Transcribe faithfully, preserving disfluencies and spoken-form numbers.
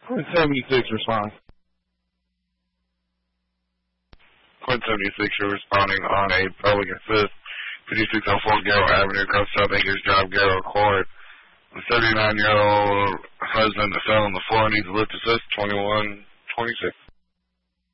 Point seventy-six respond. Point seventy-six, you're responding on a Pelican fifth, fifty-six oh four Garrow Avenue, across South Acres Drive, Garrow Court. The seventy-nine-year-old husband that fell on the floor needs a lift assist, twenty-one twenty-six.